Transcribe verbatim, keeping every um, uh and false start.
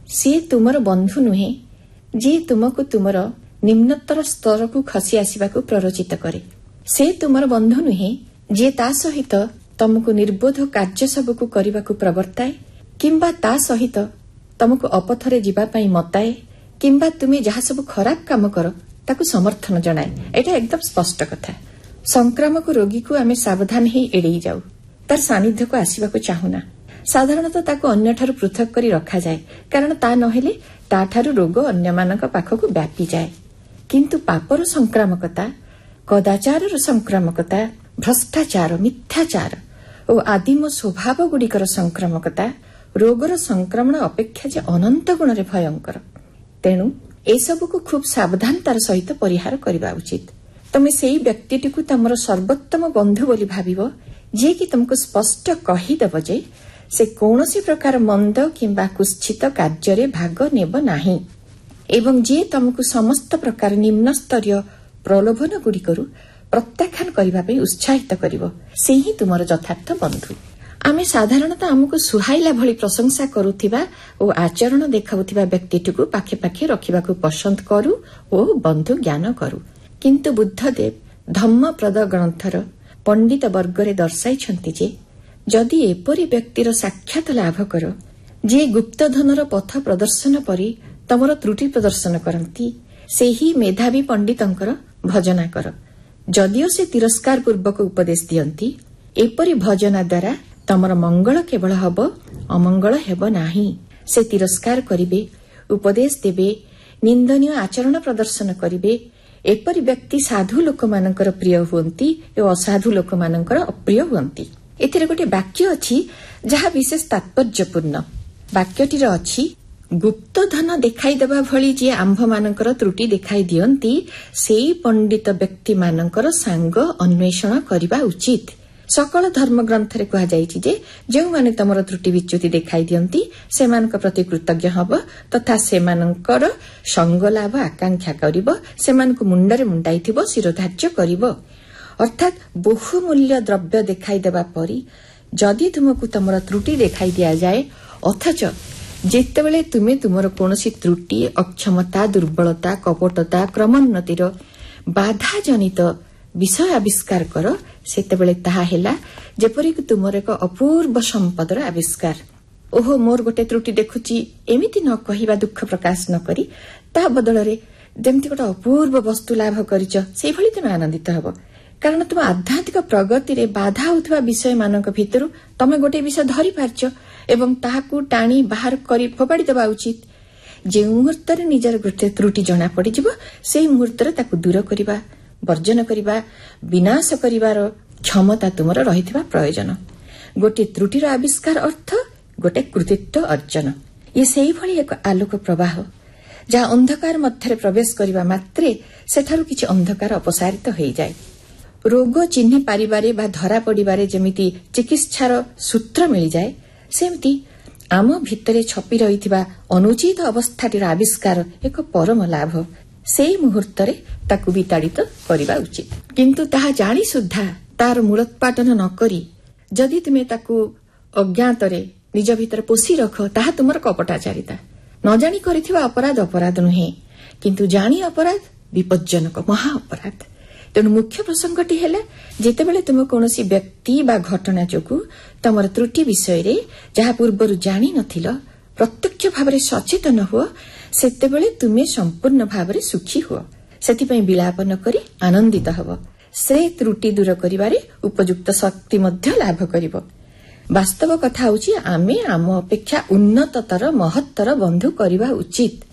सी तुमर बंधु नुहे जी तुमको तुमर निम्नतर स्तर को खसी आसवाक प्ररोचित करे। से तुमर बंधु नुहे जी ता सहित तुमको निर्बोध कार्य सबको करने प्रवर्ताए किंबा ता सहित तुमको अपथरे जीवाई मताए किंबा तुम्हें जहाँ सब खराब काम कर ताकू समर्थन जनाए। एटा एकदम स्पष्ट कथा। संक्रामक रोगी को आमे सावधान ही एड़े जाऊ, तार सानिध्य को आसवाक चाहूना। साधारणतः ताको अन्य ठारू पृथक करी रखा जाए, कारण ता नहेले ता ठारू रोग अन्य मानक पाखक व्यापी जाए। किंतु पापर संक्रामकता, कदाचार संक्रामकता, भ्रष्टाचार, मिथ्याचार और आदिम स्वभाव गुड़िकर संक्रामकता रोगर संक्रमण अपेक्षा जे अनंत गुण रे भयंकर। तेणु एसबू को खूब सावधानतार सहित परिहार करने उचित। तमे सेई व्यक्तिटी तमर सर्वोत्तम बंधु बोली भाविबो, जे कि तुमको स्पष्ट कहीदेव जे से कौनसी प्रकार मंद किंबा कुत्सित कार्य भाग नेब नाही एवं जे तुमको समस्त प्रकार निम्न स्तरीय प्रलोभन गुड़िकरू प्रत्याख्यान करने उत्साहित करिवो, से ही तुमर यथार्थ बंधु। आमे साधारणतः आमको सुहाइला भली प्रशंसा करुथिबा और आचरण देखाउथिबा व्यक्तिटी को पाखे पाखे रखिबाकू पसंद करू और बंधु ज्ञान करू। किंतु बुद्धदेव धम्मप्रद ग्रंथर पंडित वर्गरे दर्शाइछन्ति जे जदि एपरि व्यक्तिर साक्षात लाभ कर जे गुप्त धनर पथ प्रदर्शन परि तमर त्रुटि प्रदर्शन करती, से ही मेधावी पंडितंकर भजना कर। जदिओ से तिरस्कार पूर्वक उपदेश दियंती, एपरि भजना द्वारा तमर मंगल केवल हब, अमंगल हेब नाही। से तिरस्कार करिवे, उपदेश देवे, निंदनीय आचरण प्रदर्शन करिवे। एपरि व्यक्ति साधु लोक मानकर प्रिय हुअंती और असाधु लोक मानकर अप्रिय हुअंती। एथिरे गोटे वाक्य अछि जहा विशेष तात्पर्यपूर्ण। वाक्यटीर अछि गुप्त धन देखाई देबा भली जे आंभ मानकर त्रुटि देखाई दियंती, सेई पंडित व्यक्ति मानकर सांग अन्वेषण करिबा उचित। सकल धर्म ग्रंथ रे कहा जायछि जे जेउ माने तमर त्रुटि विच्युति देखाई दियंती सेमानक प्रति कृतज्ञ हब तथा सेमानकर संग लाभ आकांक्षा करिवो, सेमानक मुंडरे मुंडाइथिबो, शिरोधार्य करिवो। अर्थात बहुमूल्य द्रव्य देखाई देबा परी जदि तुमको तमर त्रुटि देखाई दिया जाए, अथच जेतेबेले तुमे तुमर कोनोसी त्रुटि, अक्षमता, दुर्बलता, कपटता, क्रमोन्नतिर बाधा जनित विषय आविष्कार कर, सेतेबेले ताहा हेला जेपरि कि तुमर एक अपूर्व संपदर आविष्कार। ओहो मोर गोटे त्रुटि देखुची एमिति न कहिबा दुख प्रकाश न करी ता बदलरे जेमति गोटे अपूर्व वस्तु लाभ करिच, सेई भली तुमे आनंदित हबो। कारण तुम आध्यात्मिक प्रगति रे बाधा होथवा विषय मानक भितरु तमे गोटे विषय धरी पारछ एवं ताहाकू टाणी बाहर करी फोपाड़ी देबा उचित। जे मुहूर्त रे निजर गोटे त्रुटि जणा पड़ी जिवो, सेई मुहूर्त रे ताकू दूर करिबा, वर्जन करिबा, विनाश करिबार क्षमता तुमर रहिथिबा प्रयोजन। गोटे त्रुटिर आविष्कार अर्थ गोटे कृतित्व अर्जन। ये सेई भली एक आलोक प्रवाह जहा अंधकार मध्यरे प्रवेश करिबा मात्रे सेठारु किछि अंधकार अपसारित होई जाय। रोग चिन्हि पारिबारे बा धरा पड़िबारे जेमिति चिकित्सार सूत्र मिल जाए, सेमति आम भितरे छपि रहिथिबा अनुचित अवस्थाटीर आविष्कार एक परम लाभ। सेई मुहूर्तरे ताकू विताड़ित करिबा उचित। किंतु ताहा जानी सुद्धा तार मूलोत्पाटन न करी जदि तुमे ताकू अज्ञातरे निज भितर पोषी रख, ताहा तुमर कपटाचारिता। न जानी करिथिबा अपराध अपराध नुहे, किंतु जानी अपराध विपज्जनक महा अपराध। तेणु मुख्य प्रसंगटी हेला जेतेबेले तुम कोनोसी व्यक्ति बा घटना जोगु तमर त्रुटि विषय रे जहा पूर्वरु जानी नथिल प्रत्यक्ष भावरे सचेतन हुओ, सेतेबेले तुमे संपूर्ण भावरे सुखी हुओ। सेतिपई विलाप न करी आनंदित हबो। से त्रुटि दूर करिबारे उपयुक्त शक्ति मध्य लाभ करिवो। वास्तव कथा होची आमे आम अपेक्षा उन्नततर महत्तर बंधु करिबा उचित।